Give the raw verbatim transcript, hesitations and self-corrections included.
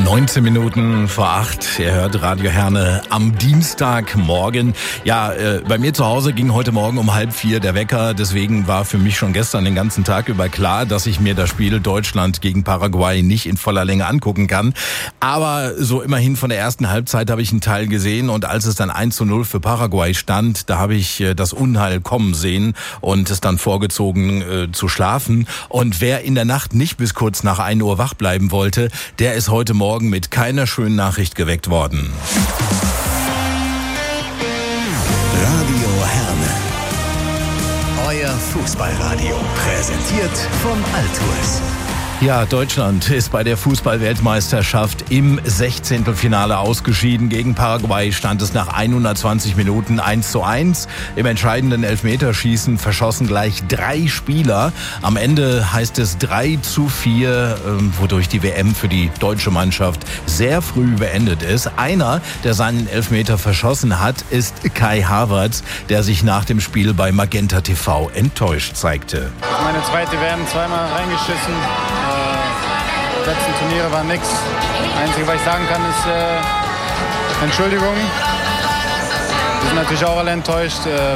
neunzehn Minuten vor acht. Ihr hört Radio Herne am Dienstagmorgen. Ja, äh, bei mir zu Hause ging heute Morgen um halb vier der Wecker. Deswegen war für mich schon gestern den ganzen Tag über klar, dass ich mir das Spiel Deutschland gegen Paraguay nicht in voller Länge angucken kann. Aber so immerhin von der ersten Halbzeit habe ich einen Teil gesehen. Und als es dann eins zu null für Paraguay stand, da habe ich äh, das Unheil kommen sehen und es dann vorgezogen äh, zu schlafen. Und wer in der Nacht nicht bis kurz nach ein Uhr wach bleiben wollte, der ist heute Morgen mit keiner schönen Nachricht geweckt worden. Radio Herne. Euer Fußballradio. Präsentiert von Altours. Ja, Deutschland ist bei der Fußball-Weltmeisterschaft im Sechzehntelfinale ausgeschieden. Gegen Paraguay stand es nach hundertzwanzig Minuten eins zu eins. Im entscheidenden Elfmeterschießen verschossen gleich drei Spieler. Am Ende heißt es drei zu vier, wodurch die W M für die deutsche Mannschaft sehr früh beendet ist. Einer, der seinen Elfmeter verschossen hat, ist Kai Havertz, der sich nach dem Spiel bei Magenta T V enttäuscht zeigte. Meine zweite W M zweimal reingeschissen. Die letzten Turniere waren nix. Das Einzige, was ich sagen kann, ist äh, Entschuldigung. Wir sind natürlich auch alle enttäuscht. Äh,